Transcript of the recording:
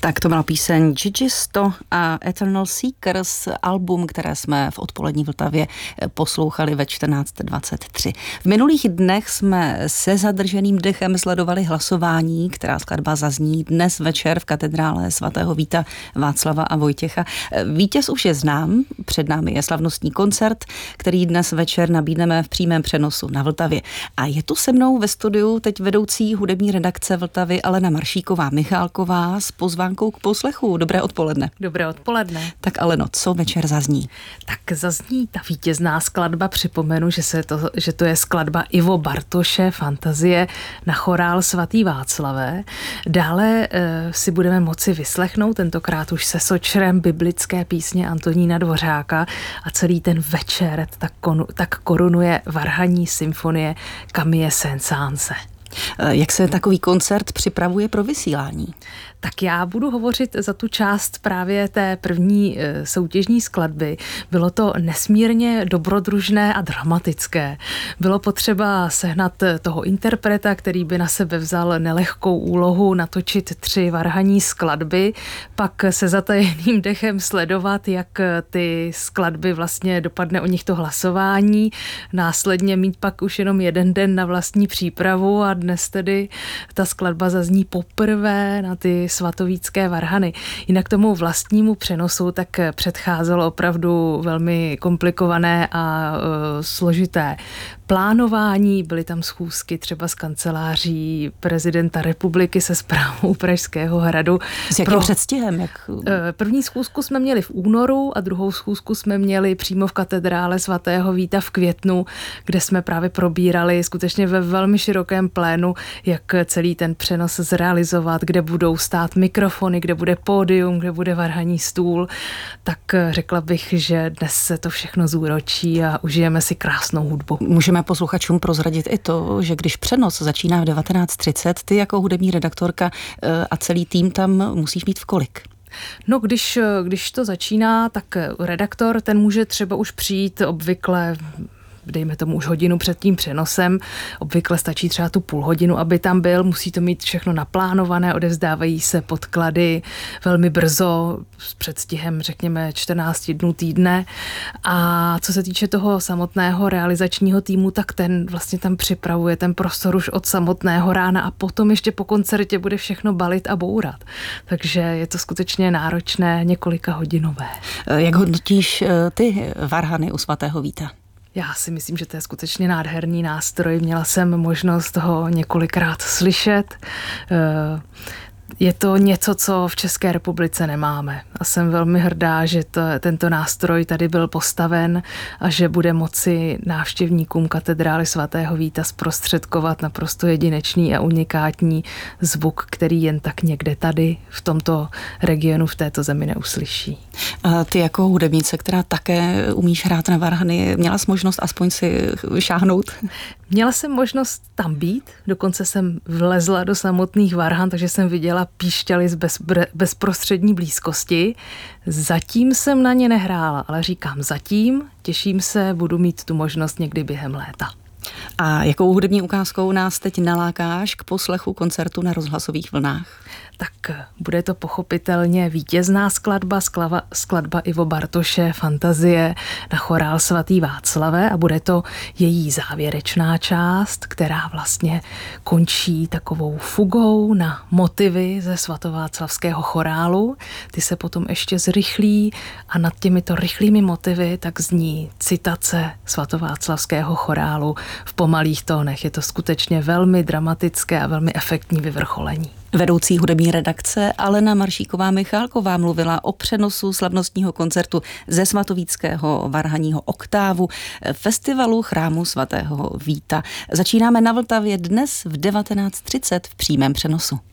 Tak to byla píseň Gigisto a Eternal Seekers, album, které jsme v odpolední Vltavě poslouchali ve 14:23. V minulých dnech jsme se zadrženým dechem sledovali hlasování, která skladba zazní dnes večer v katedrále svatého Víta Václava a Vojtěcha. Vítěz už je znám, před námi je slavnostní koncert, který dnes večer nabídneme v přímém přenosu na Vltavě. A je tu se mnou ve studiu teď vedoucí hudební redakce Vltavy Alena Maršíková-Michálková s pozvánkou k poslechu. Dobré odpoledne. Dobré odpoledne. Tak Aleno, co večer zazní? Tak zazní ta vítězná skladba, připomenu, že to je skladba Ivo Bartoše, Fantazie na chorál svatý Václavé. Dále si budeme moci vyslechnout, tentokrát už se sočrem, biblické písně Antonína Dvořáka a celý ten večer tak korunuje varhaní symfonie Camille Saint-Saënse. Jak se takový koncert připravuje pro vysílání? Tak já budu hovořit za tu část právě té první soutěžní skladby. Bylo to nesmírně dobrodružné a dramatické. Bylo potřeba sehnat toho interpreta, který by na sebe vzal nelehkou úlohu natočit 3 varhaní skladby, pak se zatajeným dechem sledovat, jak ty skladby vlastně dopadne o nich to hlasování, následně mít pak už jenom jeden den na vlastní přípravu a dnes tedy ta skladba zazní poprvé na ty svatovícké varhany. Jinak tomu vlastnímu přenosu tak předcházelo opravdu velmi komplikované a složité plánování, byly tam schůzky třeba s kanceláří prezidenta republiky se správou Pražského hradu. S jakým předstihem? První schůzku jsme měli v únoru a druhou schůzku jsme měli přímo v katedrále svatého Víta v květnu, kde jsme právě probírali skutečně ve velmi širokém plénu, jak celý ten přenos zrealizovat, kde budou stát mikrofony, kde bude pódium, kde bude varhaní stůl. Tak řekla bych, že dnes se to všechno zúročí a užijeme si krásnou hudbu. Můžeme posluchačům prozradit i to, že když přenos začíná v 19:30, ty jako hudební redaktorka a celý tým tam musíš mít v kolik? No, když to začíná, tak redaktor, ten může třeba už přijít obvykle dejme tomu už hodinu před tím přenosem, obvykle stačí třeba tu půl hodinu, aby tam byl, musí to mít všechno naplánované, odevzdávají se podklady velmi brzo, s předstihem řekněme 14 dnů týdne a co se týče toho samotného realizačního týmu, tak ten vlastně tam připravuje ten prostor už od samotného rána a potom ještě po koncertě bude všechno balit a bourat. Takže je to skutečně náročné, několika hodinové. Jak hodnotíš ty varhany u svatého Víta? Já si myslím, že to je skutečně nádherný nástroj. Měla jsem možnost ho několikrát slyšet. Je to něco, co v České republice nemáme. A jsem velmi hrdá, že tento nástroj tady byl postaven a že bude moci návštěvníkům katedrály svatého Víta zprostředkovat naprosto jedinečný a unikátní zvuk, který jen tak někde tady v tomto regionu, v této zemi neuslyší. A ty jako hudebnice, která také umíš hrát na varhany, měla jsi možnost aspoň si šáhnout? Měla jsem možnost tam být, dokonce jsem vlezla do samotných varhan, takže jsem viděla píšťaly z bezprostřední blízkosti. Zatím jsem na ně nehrála, ale říkám zatím, těším se, budu mít tu možnost někdy během léta. A jakou hudební ukázkou nás teď nalákáš k poslechu koncertu na rozhlasových vlnách? Tak bude to pochopitelně vítězná skladba Ivo Bartoše, Fantazie na chorál svatý Václavé a bude to její závěrečná část, která vlastně končí takovou fugou na motivy ze svatováclavského chorálu. Ty se potom ještě zrychlí a nad těmito rychlými motivy tak zní citace svatováclavského chorálu v pomalých tónech. Je to skutečně velmi dramatické a velmi efektní vyvrcholení. Vedoucí hudební redakce Alena Maršíková-Michálková mluvila o přenosu slavnostního koncertu ze svatovíckého varhaního oktávu festivalu chrámu svatého Víta. Začínáme na Vltavě dnes v 19:30 v přímém přenosu.